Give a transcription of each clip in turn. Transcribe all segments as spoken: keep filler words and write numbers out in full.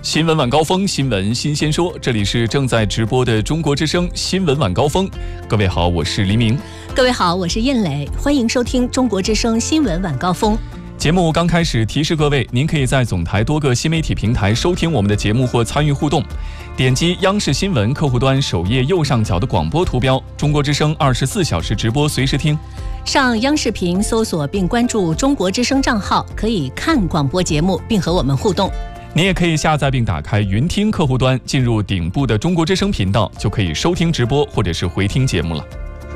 新闻晚高峰，新闻新鲜说，这里是正在直播的中国之声新闻晚高峰。各位好，我是黎明。 各位好，我是燕磊，欢迎收听中国之声新闻晚高峰。 节目刚开始，提示各位，您可以在总台多个新媒体平台收听我们的节目或参与互动。点击央视新闻客户端首页右上角的广播图标，中国之声二十四小时直播，随时听。 上央视频搜索并关注中国之声账号，可以看广播节目并和我们互动。 你也可以下载并打开云听客户端，进入顶部的中国之声频道，就可以收听直播或者是回听节目了。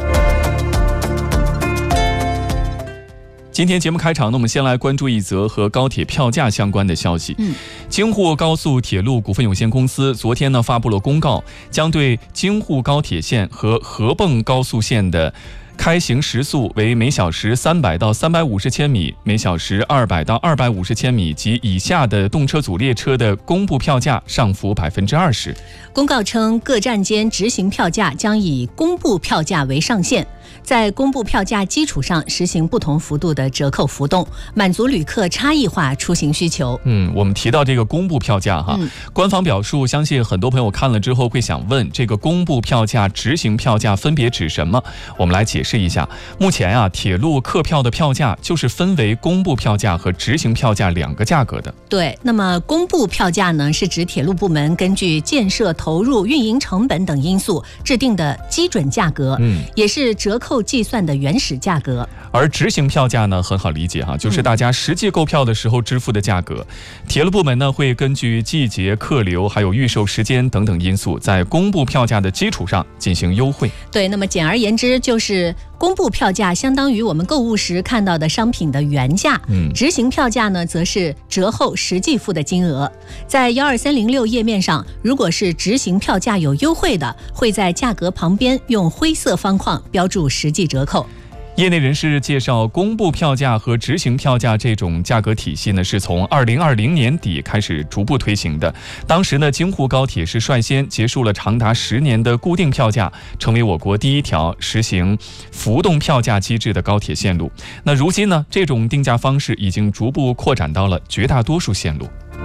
今天节目开场呢，我们先来关注一则和高铁票价相关的消息。 嗯， 京沪高速铁路股份有限公司昨天呢发布了公告，将对京沪高铁线和合泵高速线的开行时速为每小时三百到三百五十千米，每小时二百到二百五十千米及以下的动车组列车的公布票价上浮百分之二十。 公告称，各站间执行票价将以公布票价为上限，在公布票价基础上实行不同幅度的折扣浮动，满足旅客差异化出行需求。 嗯，我们提到这个公布票价哈， 嗯、 官方表述，相信很多朋友看了之后会想问，这个公布票价、执行票价分别指什么？我们来解释一下。目前啊，铁路客票的票价就是分为公布票价和执行票价两个价格的。 对，那么公布票价呢，是指铁路部门根据建设投入、运营成本等因素制定的基准价格，嗯，也是折扣计算的原始价格。 而执行票价呢，很好理解哈，就是大家实际购票的时候支付的价格。嗯、铁路部门呢，会根据季节、客流还有预售时间等等因素，在公布票价的基础上进行优惠。 对，那么简而言之，就是公布票价相当于我们购物时看到的商品的原价，嗯，执行票价呢，则是折后实际付的金额。在幺二三零六页面上，如果是执行票价有优惠的，会在价格旁边用灰色方框标注实际折扣。 业内人士介绍，公布票价和执行票价这种价格体系呢，是从二零二零年底开始逐步推行的。当时呢，京沪高铁是率先结束了长达十年的固定票价，成为我国第一条实行浮动票价机制的高铁线路。那如今呢，这种定价方式已经逐步扩展到了绝大多数线路。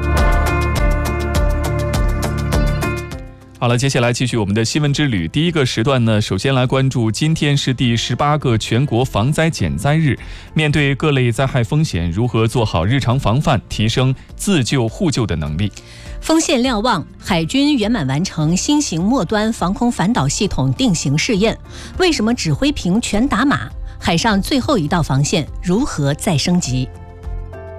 好了，接下来继续我们的新闻之旅。第一个时段呢，首先来关注，今天是第十八个全国防灾减灾日。面对各类灾害风险，如何做好日常防范，提升自救互救的能力？ 锋线瞭望，海军圆满完成新型末端防空反导系统定型试验。为什么指挥屏全打码？海上最后一道防线如何再升级？